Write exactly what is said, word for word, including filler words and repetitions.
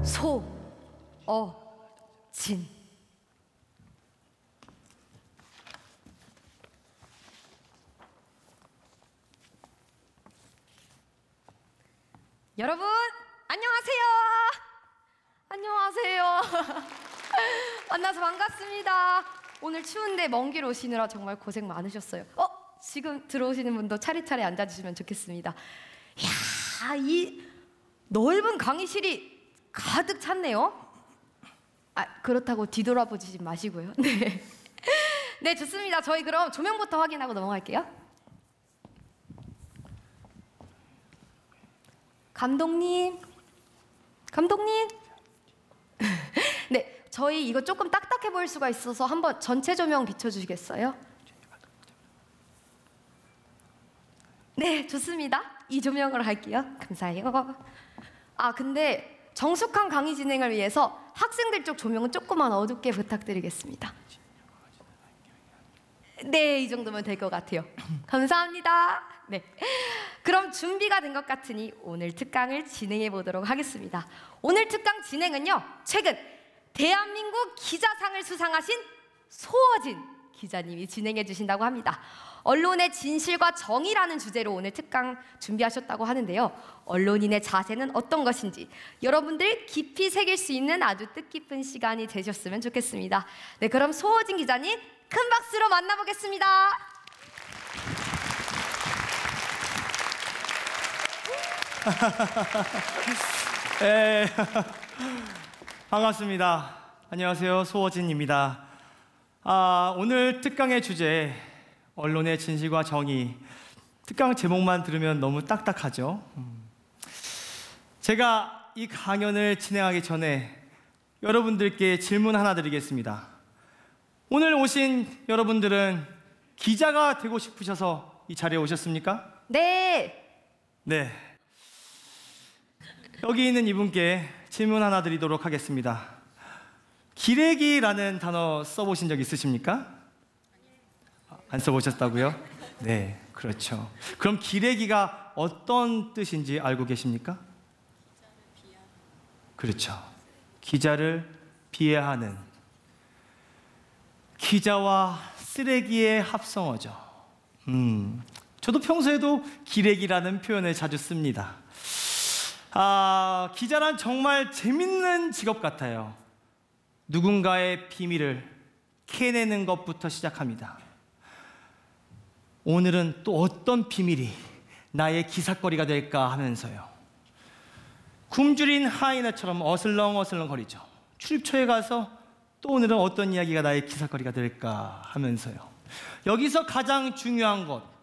소, 어, 진. 여러분, 안녕하세요. 안녕하세요. 만나서 반갑습니다. 오늘 추운데 먼 길 오시느라 정말 고생 많으셨어요. 어, 지금 들어오시는 분도 차례차례 앉아주시면 좋겠습니다. 이야, 이 넓은 강의실이 가득 찼네요. 아, 그렇다고 뒤돌아보지 마시고요. 네. 네, 좋습니다. 저희 그럼 조명부터 확인하고 넘어갈게요. 감독님, 감독님. 네, 저희 이거 조금 딱딱해 보일 수가 있어서 한번 전체 조명 비춰주시겠어요? 네, 좋습니다. 이 조명으로 할게요. 감사해요. 아, 근데 정숙한 강의 진행을 위해서 학생들 쪽 조명은 조금만 어둡게 부탁드리겠습니다. 네, 이 정도면 될 것 같아요. 감사합니다. 네, 그럼 준비가 된 것 같으니 오늘 특강을 진행해 보도록 하겠습니다. 오늘 특강 진행은요, 최근 대한민국 기자상을 수상하신 소어진 기자님이 진행해 주신다고 합니다. 언론의 진실과 정의라는 주제로 오늘 특강 준비하셨다고 하는데요. 언론인의 자세는 어떤 것인지 여러분들 깊이 새길 수 있는 아주 뜻깊은 시간이 되셨으면 좋겠습니다. 네, 그럼 소어진 기자님 큰 박수로 만나보겠습니다. 네, 반갑습니다. 안녕하세요, 소어진입니다. 아, 오늘 특강의 주제 언론의 진실과 정의. 특강 제목만 들으면 너무 딱딱하죠. 제가 이 강연을 진행하기 전에 여러분들께 질문 하나 드리겠습니다. 오늘 오신 여러분들은 기자가 되고 싶으셔서 이 자리에 오셨습니까? 네. 네. 여기 있는 이분께 질문 하나 드리도록 하겠습니다. 기레기라는 단어 써보신 적 있으십니까? 안 써보셨다고요? 네, 그렇죠. 그럼 기레기가 어떤 뜻인지 알고 계십니까? 그렇죠. 기자를 비하하는, 기자와 쓰레기의 합성어죠. 음, 저도 평소에도 기레기라는 표현을 자주 씁니다. 아, 기자란 정말 재밌는 직업 같아요. 누군가의 비밀을 캐내는 것부터 시작합니다. 오늘은 또 어떤 비밀이 나의 기사거리가 될까 하면서요. 굶주린 하이나처럼 어슬렁어슬렁 거리죠. 출입처에 가서 또 오늘은 어떤 이야기가 나의 기사거리가 될까 하면서요. 여기서 가장 중요한 것,